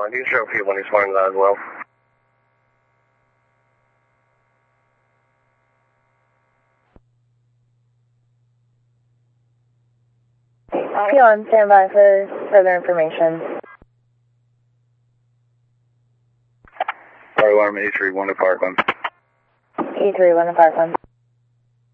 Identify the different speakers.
Speaker 1: You can show people when he's finding that as well.
Speaker 2: I'll be on standby for further information.
Speaker 1: Fire alarm E31 to Parkland.
Speaker 2: E31 to Parkland.